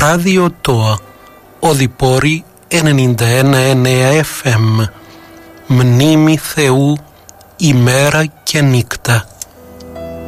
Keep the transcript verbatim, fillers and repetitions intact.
Ράδιο ΤΟΑ, Οδυπόρη ενενήντα ένα κόμμα εννέα εφ εμ. Μνήμη Θεού ημέρα και νύχτα.